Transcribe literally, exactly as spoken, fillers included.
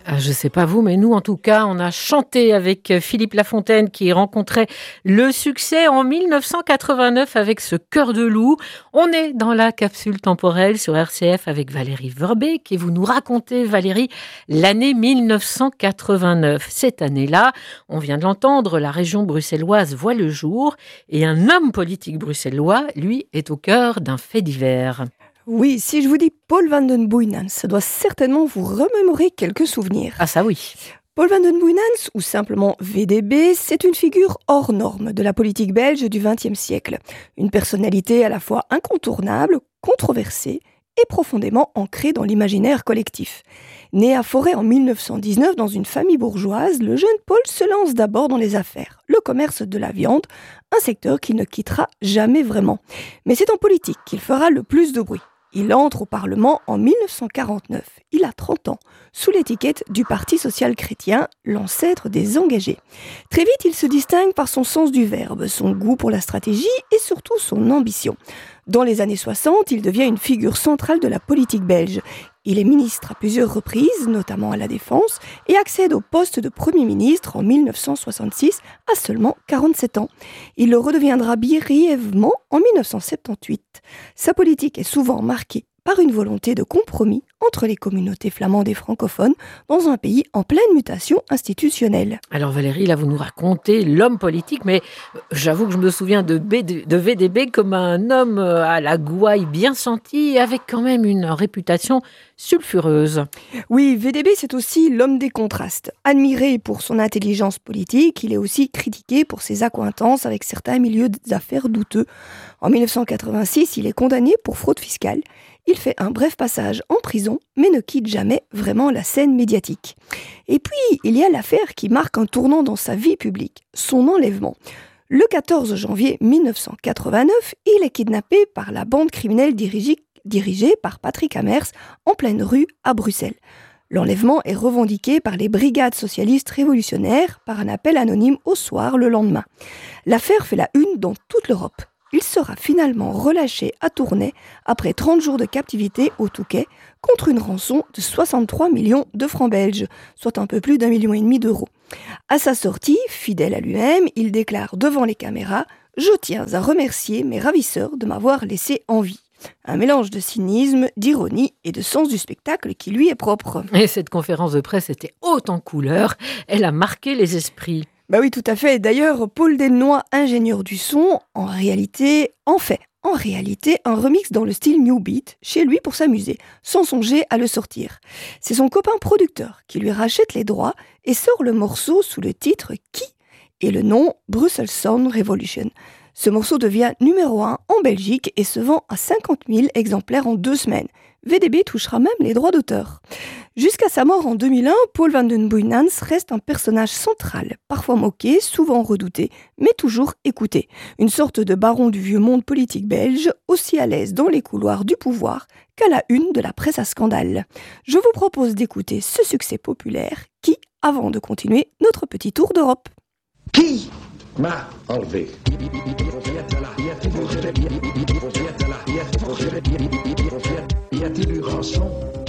Ah, je ne sais pas vous, mais nous, en tout cas, on a chanté avec Philippe Lafontaine qui rencontrait le succès en mille neuf cent quatre-vingt-neuf avec ce Cœur de loup. On est dans la capsule temporelle sur R C F avec Valérie Verbeek et vous nous racontez, Valérie, l'année mille neuf cent quatre-vingt-neuf. Cette année-là, on vient de l'entendre, la région bruxelloise voit le jour et un homme politique bruxellois, lui, est au cœur d'un fait divers. Oui, si je vous dis Paul van den Boeynants, ça doit certainement vous remémorer quelques souvenirs. Ah ça oui. Paul van den Boeynants, ou simplement V D B, c'est une figure hors norme de la politique belge du vingtième siècle. Une personnalité à la fois incontournable, controversée et profondément ancrée dans l'imaginaire collectif. Né à Forêt en mille neuf cent dix-neuf dans une famille bourgeoise, le jeune Paul se lance d'abord dans les affaires, le commerce de la viande, un secteur qu'il ne quittera jamais vraiment. Mais c'est en politique qu'il fera le plus de bruit. Il entre au Parlement en mille neuf cent quarante-neuf. Il a trente ans, sous l'étiquette du Parti social-chrétien, l'ancêtre des engagés. Très vite, il se distingue par son sens du verbe, son goût pour la stratégie et surtout son ambition. Dans les années soixante, il devient une figure centrale de la politique belge. Il est ministre à plusieurs reprises, notamment à la Défense, et accède au poste de Premier ministre en mille neuf cent soixante-six à seulement quarante-sept ans. Il le redeviendra brièvement en mille neuf cent soixante-dix-huit. Sa politique est souvent marquée par une volonté de compromis entre les communautés flamandes et francophones dans un pays en pleine mutation institutionnelle. Alors Valérie, là vous nous racontez l'homme politique, mais j'avoue que je me souviens de, B D, de V D B comme un homme à la gouaille bien senti, avec quand même une réputation sulfureuse. Oui, V D B c'est aussi l'homme des contrastes. Admiré pour son intelligence politique, il est aussi critiqué pour ses accointances avec certains milieux d'affaires douteux. En mille neuf cent quatre-vingt-six, il est condamné pour fraude fiscale. Il fait un bref passage en prison, mais ne quitte jamais vraiment la scène médiatique. Et puis, il y a l'affaire qui marque un tournant dans sa vie publique, son enlèvement. Le quatorze janvier mille neuf cent quatre-vingt-neuf, il est kidnappé par la bande criminelle dirigée, dirigée par Patrick Amers en pleine rue à Bruxelles. L'enlèvement est revendiqué par les brigades socialistes révolutionnaires par un appel anonyme au soir le lendemain. L'affaire fait la une dans toute l'Europe. Il sera finalement relâché à Tournai après trente jours de captivité au Touquet contre une rançon de soixante-trois millions de francs belges, soit un peu plus d'un million et demi d'euros. À sa sortie, fidèle à lui-même, il déclare devant les caméras « Je tiens à remercier mes ravisseurs de m'avoir laissé en vie ». Un mélange de cynisme, d'ironie et de sens du spectacle qui lui est propre. Et cette conférence de presse était haute en couleurs, elle a marqué les esprits. Bah oui, tout à fait. D'ailleurs, Paul Desnois, ingénieur du son, en réalité, en fait, en réalité, un remix dans le style New Beat, chez lui pour s'amuser, sans songer à le sortir. C'est son copain producteur qui lui rachète les droits et sort le morceau sous le titre Qui et le nom Brussels Sound Revolution. Ce morceau devient numéro un en Belgique et se vend à cinquante mille exemplaires en deux semaines. V D B touchera même les droits d'auteur. Jusqu'à sa mort en deux mille un, Paul van den Boeynants reste un personnage central, parfois moqué, souvent redouté, mais toujours écouté. Une sorte de baron du vieux monde politique belge, aussi à l'aise dans les couloirs du pouvoir qu'à la une de la presse à scandale. Je vous propose d'écouter ce succès populaire qui, avant de continuer notre petit tour d'Europe. Qui m'a enlevé? Y a-t-il eu rançon?